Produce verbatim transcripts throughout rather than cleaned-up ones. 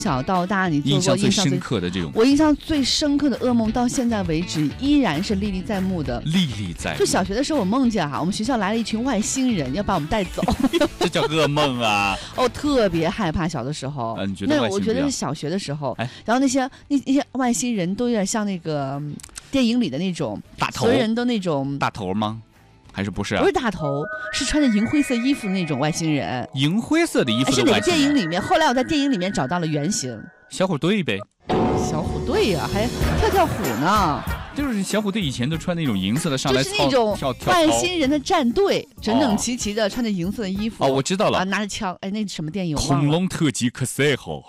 小到大，你做印象最过印象最深刻的这种， 我印象最深刻的噩梦，到现在为止依然是历历在目的。 历历在目。 就小学的时候，我梦见哈、啊，我们学校来了一群外星人，要把我们带走。 这叫噩梦啊！ 哦，特别害怕。小的时候， 啊、你觉得那我觉得是小学的时候， 哎、 然后那些那那些外星人都有点像那个电影里的那种大头， 所有人都那种大头吗？还是不是、啊？ 不是大头，是穿着银灰色衣服的那种外星人。 银灰色的衣服的外星人， 是哪个电影里面？后来我在电影里面找到了原型。 小虎队呗。 小虎队呀、啊，还跳跳虎呢。 就是小虎队以前都穿那种银色的上来就是那种外星人的战队，整整齐齐的穿着银色的衣服。 哦，我知道了， 啊，拿着枪，哎，那什么电影？ 恐龙特辑可赛好。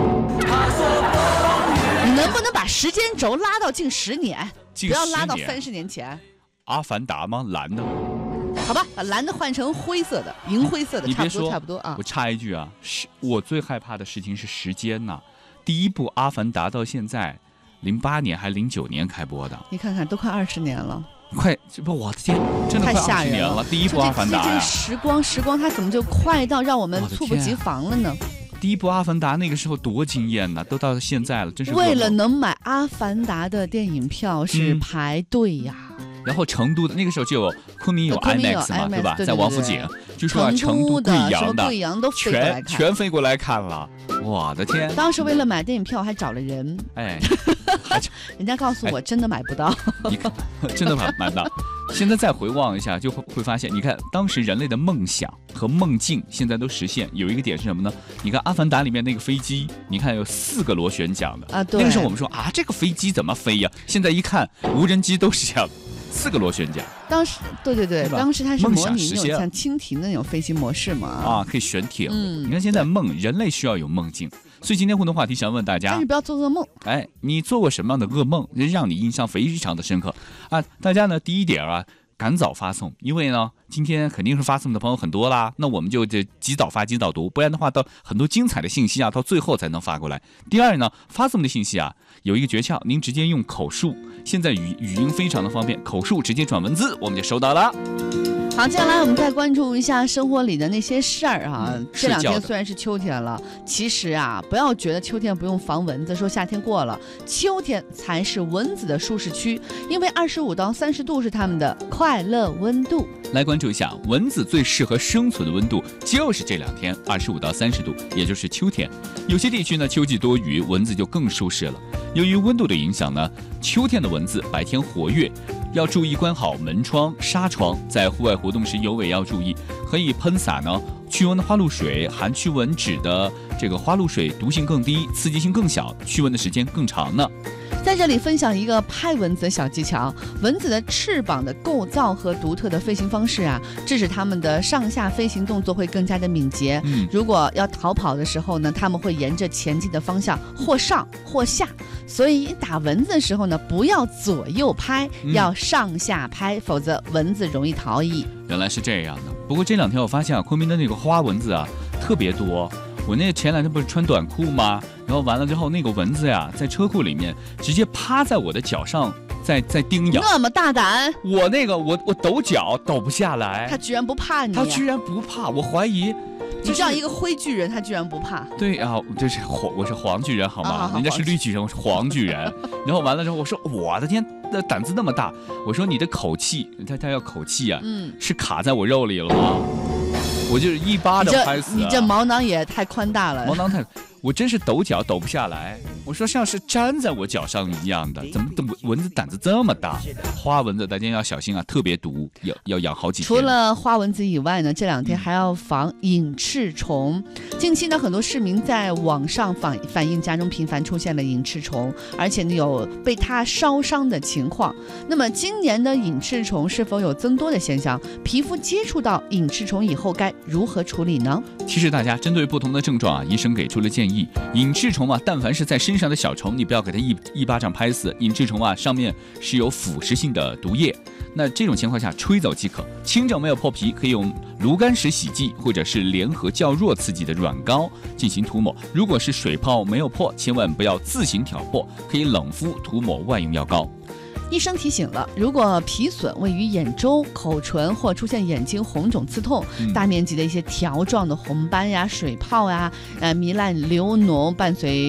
你能不能把时间轴拉到近十年？ 近不要拉到三十年前。 阿凡达吗？蓝的。 好吧，把蓝的换成灰色的、银灰色的， 你别说， 差不多啊。 我插一句啊，是我最害怕的事情是时间呐、啊。第一部《阿凡达》到现在，零八年还零九年开播的， 你看看都快二十年了， 快这不我的天，真的快二十年了。第一部《阿凡达》呀， 时光时光它怎么就快到让我们猝不及防了呢？ 第一部《阿凡达》那个时候多惊艳呐，都到现在了，真是为了能买《阿凡达》的电影票是排队呀。 嗯然后成都的那个时候就有昆明有 IMAX 嘛，对吧？在王府井，就说啊，成都、贵阳的， 贵阳都飞过来看， 全全飞过来看了。我的天！ 当时为了买电影票还找了人， 哎， 人家告诉我真的买不到。 你看，真的买买不到。现在再回望一下，就会会发现，你看当时人类的梦想和梦境现在都实现。有一个点是什么呢？你看《阿凡达》里面那个飞机，你看有四个螺旋桨的啊，对。 那个时候我们说啊，这个飞机怎么飞呀？现在一看，无人机都是这样。四个螺旋桨， 当时对对对，当时它是模拟那种像蜻蜓的那种飞行模式嘛， 啊，可以悬停。 嗯， 你看现在梦，人类需要有梦境，所以今天互动话题想问大家， 但是不要做噩梦。 哎，你做过什么样的噩梦，让你印象非常的深刻啊？大家呢，第一点啊，赶早发送，因为呢，今天肯定是发送的朋友很多啦，那我们就这及早发及早读，不然的话，到很多精彩的信息啊，到最后才能发过来。第二呢，发送的信息啊，有一个诀窍，您直接用口述。现在语语音非常的方便，口述直接转文字，我们就收到了。 好，接下来我们再关注一下生活里的那些事儿啊。嗯、这两天虽然是秋天了，其实啊，不要觉得秋天不用防蚊子，说夏天过了，秋天才是蚊子的舒适区，因为二十五到三十度是它们的快乐温度。 来关注一下，蚊子最适合生存的温度就是这两天二十五到三十度，也就是秋天。有些地区呢，秋季多雨，蚊子就更舒适了。由于温度的影响呢，秋天的蚊子白天活跃，要注意关好门窗、纱窗。在户外活动时，尤为要注意，可以喷洒呢驱蚊的花露水，含驱蚊酯的这个花露水毒性更低，刺激性更小，驱蚊的时间更长呢。 在这里分享一个拍蚊子的小技巧，蚊子的翅膀的构造和独特的飞行方式啊，致使它们的上下飞行动作会更加的敏捷。 嗯， 如果要逃跑的时候呢，它们会沿着前进的方向或上或下，所以打蚊子的时候呢，不要左右拍，要上下拍，嗯、否则蚊子容易逃逸。 原来是这样的。不过这两天我发现啊，昆明的那个花蚊子啊特别多。我那前两天不是穿短裤吗？然后完了之后，那个蚊子呀，在车库里面直接趴在我的脚上，在在叮咬。 那么大胆！ 我那个我我抖脚抖不下来。 他居然不怕你、啊？ 他居然不怕，我怀疑。 就这样一个灰巨人，他居然不怕？ 对啊，这是黄，我是黄巨人好吗？啊、好人家是绿巨人，我是黄巨人。然后完了之后，我说我的天，那胆子那么大！我说你的口气，他他要口气啊，嗯，是卡在我肉里了吗？我就是一巴掌拍死、啊你。你这毛囊也太宽大了。 毛囊太，我真是抖脚抖不下来。我说像是粘在我脚上一样的，怎么蚊子胆子这么大？花蚊子大家要小心啊，特别毒，要要养好几天。 除了花蚊子以外呢，这两天还要防隐翅虫。近期呢，很多市民在网上反反映家中频繁出现了隐翅虫，而且呢有被它烧伤的情况。那么今年的隐翅虫是否有增多的现象？皮肤接触到隐翅虫以后该如何处理呢？ 其实大家针对不同的症状啊，医生给出了建议。隐翅虫啊，但凡是在身上的小虫，你不要给它一一巴掌拍死。隐翅虫啊，上面是有腐蚀性的毒液，那这种情况下吹走即可。轻症没有破皮，可以用炉甘石洗剂，或者是联合较弱刺激的软膏进行涂抹。如果是水泡没有破，千万不要自行挑破，可以冷敷涂抹外用药膏。 医生提醒了，如果皮损位于眼周、口唇或出现眼睛红肿刺痛、嗯、大面积的一些条状的红斑呀、水泡呀、呃糜烂流脓，伴随